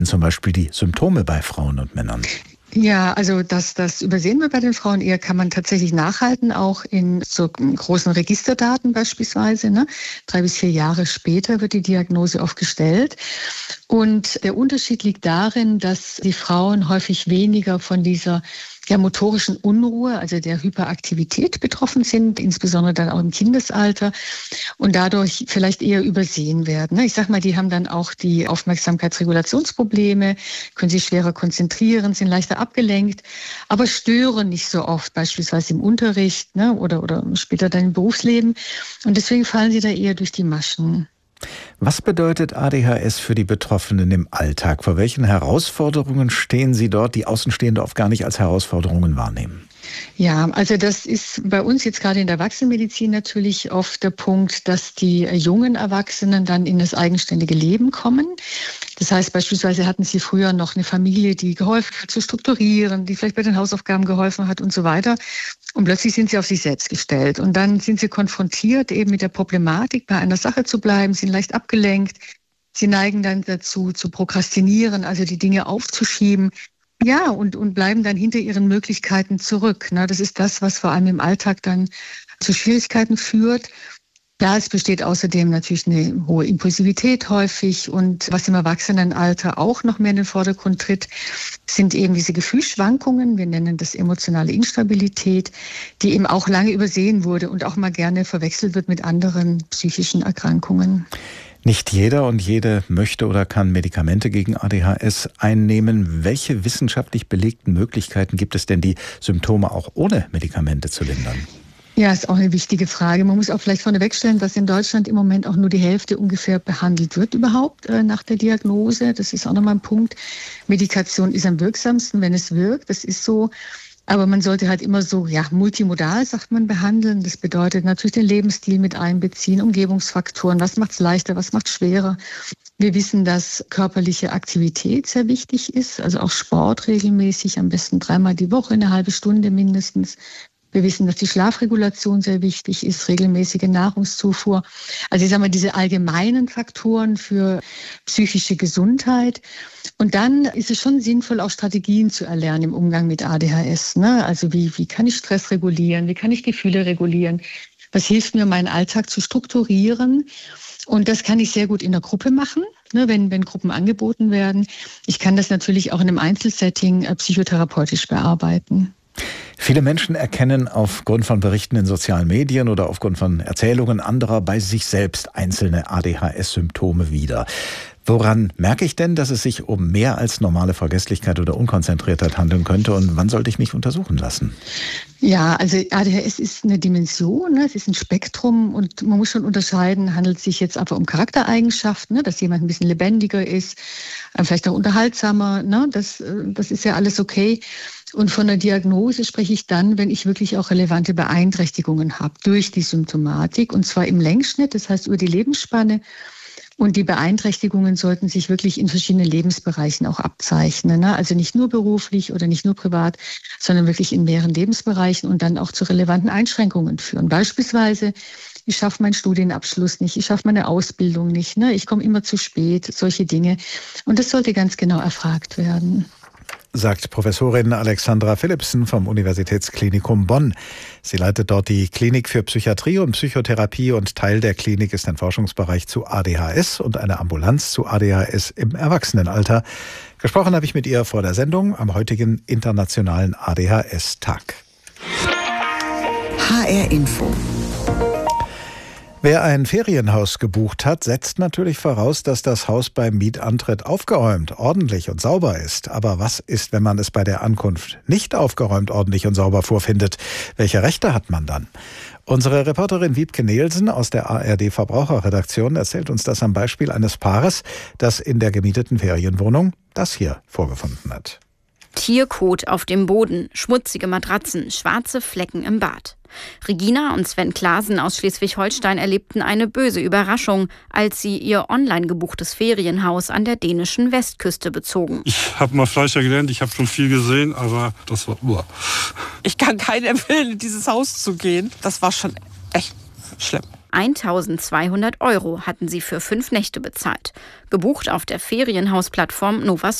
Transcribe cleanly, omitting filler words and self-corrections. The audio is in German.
zum Beispiel die Symptome bei Frauen und Männern? Ja, also das übersehen wir bei den Frauen eher, kann man tatsächlich nachhalten, auch in so großen Registerdaten beispielsweise. Ne? 3 bis 4 Jahre später wird die Diagnose oft gestellt. Und der Unterschied liegt darin, dass die Frauen häufig weniger von dieser motorischen Unruhe, also der Hyperaktivität betroffen sind, insbesondere dann auch im Kindesalter und dadurch vielleicht eher übersehen werden. Ich sag mal, die haben dann auch die Aufmerksamkeitsregulationsprobleme, können sich schwerer konzentrieren, sind leichter abgelenkt, aber stören nicht so oft, beispielsweise im Unterricht oder später dann im Berufsleben. Und deswegen fallen sie da eher durch die Maschen. Was bedeutet ADHS für die Betroffenen im Alltag? Vor welchen Herausforderungen stehen sie dort, die Außenstehende oft gar nicht als Herausforderungen wahrnehmen? Ja, also das ist bei uns jetzt gerade in der Erwachsenenmedizin natürlich oft der Punkt, dass die jungen Erwachsenen dann in das eigenständige Leben kommen. Das heißt, beispielsweise hatten sie früher noch eine Familie, die geholfen hat zu strukturieren, die vielleicht bei den Hausaufgaben geholfen hat und so weiter. Und plötzlich sind sie auf sich selbst gestellt. Und dann sind sie konfrontiert eben mit der Problematik, bei einer Sache zu bleiben, sind leicht abgelenkt. Sie neigen dann dazu, zu prokrastinieren, also die Dinge aufzuschieben. Ja, und bleiben dann hinter ihren Möglichkeiten zurück. Das ist das, was vor allem im Alltag dann zu Schwierigkeiten führt. Ja, es besteht außerdem natürlich eine hohe Impulsivität häufig. Und was im Erwachsenenalter auch noch mehr in den Vordergrund tritt, sind eben diese Gefühlsschwankungen. Wir nennen das emotionale Instabilität, die eben auch lange übersehen wurde und auch mal gerne verwechselt wird mit anderen psychischen Erkrankungen. Nicht jeder und jede möchte oder kann Medikamente gegen ADHS einnehmen. Welche wissenschaftlich belegten Möglichkeiten gibt es denn, die Symptome auch ohne Medikamente zu lindern? Ja, ist auch eine wichtige Frage. Man muss auch vielleicht vornewegstellen, dass in Deutschland im Moment auch nur die Hälfte ungefähr behandelt wird überhaupt nach der Diagnose. Das ist auch nochmal ein Punkt. Medikation ist am wirksamsten, wenn es wirkt. Das ist so. Aber man sollte halt immer so, multimodal, sagt man, behandeln. Das bedeutet natürlich den Lebensstil mit einbeziehen, Umgebungsfaktoren. Was macht es leichter, was macht es schwerer? Wir wissen, dass körperliche Aktivität sehr wichtig ist. Also auch Sport regelmäßig, am besten 3-mal die Woche, eine halbe Stunde mindestens. Wir wissen, dass die Schlafregulation sehr wichtig ist, regelmäßige Nahrungszufuhr. Also ich sage mal, diese allgemeinen Faktoren für psychische Gesundheit. Und dann ist es schon sinnvoll, auch Strategien zu erlernen im Umgang mit ADHS. Also wie kann ich Stress regulieren? Wie kann ich Gefühle regulieren? Was hilft mir, meinen Alltag zu strukturieren? Und das kann ich sehr gut in der Gruppe machen, wenn Gruppen angeboten werden. Ich kann das natürlich auch in einem Einzelsetting psychotherapeutisch bearbeiten. Viele Menschen erkennen aufgrund von Berichten in sozialen Medien oder aufgrund von Erzählungen anderer bei sich selbst einzelne ADHS-Symptome wieder. Woran merke ich denn, dass es sich um mehr als normale Vergesslichkeit oder Unkonzentriertheit handeln könnte und wann sollte ich mich untersuchen lassen? Ja, also ADHS ist eine Dimension, es ist ein Spektrum und man muss schon unterscheiden, handelt es sich jetzt aber um Charaktereigenschaften, dass jemand ein bisschen lebendiger ist, vielleicht auch unterhaltsamer, das ist ja alles okay. Und von der Diagnose spreche ich dann, wenn ich wirklich auch relevante Beeinträchtigungen habe durch die Symptomatik und zwar im Längsschnitt, das heißt über die Lebensspanne. Und die Beeinträchtigungen sollten sich wirklich in verschiedenen Lebensbereichen auch abzeichnen. Also nicht nur beruflich oder nicht nur privat, sondern wirklich in mehreren Lebensbereichen und dann auch zu relevanten Einschränkungen führen. Beispielsweise, ich schaffe meinen Studienabschluss nicht, ich schaffe meine Ausbildung nicht, ich komme immer zu spät, solche Dinge. Und das sollte ganz genau erfragt werden. Sagt Professorin Alexandra Philipsen vom Universitätsklinikum Bonn. Sie leitet dort die Klinik für Psychiatrie und Psychotherapie und Teil der Klinik ist ein Forschungsbereich zu ADHS und eine Ambulanz zu ADHS im Erwachsenenalter. Gesprochen habe ich mit ihr vor der Sendung am heutigen Internationalen ADHS-Tag. HR Info. Wer ein Ferienhaus gebucht hat, setzt natürlich voraus, dass das Haus beim Mietantritt aufgeräumt, ordentlich und sauber ist. Aber was ist, wenn man es bei der Ankunft nicht aufgeräumt, ordentlich und sauber vorfindet? Welche Rechte hat man dann? Unsere Reporterin Wiebke Nielsen aus der ARD-Verbraucherredaktion erzählt uns das am Beispiel eines Paares, das in der gemieteten Ferienwohnung das hier vorgefunden hat. Tierkot auf dem Boden, schmutzige Matratzen, schwarze Flecken im Bad. Regina und Sven Klaasen aus Schleswig-Holstein erlebten eine böse Überraschung, als sie ihr online gebuchtes Ferienhaus an der dänischen Westküste bezogen. Ich habe mal Fleischer gelernt, ich habe schon viel gesehen, aber das war Ich kann keinen empfehlen, in dieses Haus zu gehen. Das war schon echt schlimm. 1.200 € hatten sie für 5 Nächte bezahlt. Gebucht auf der Ferienhausplattform Nova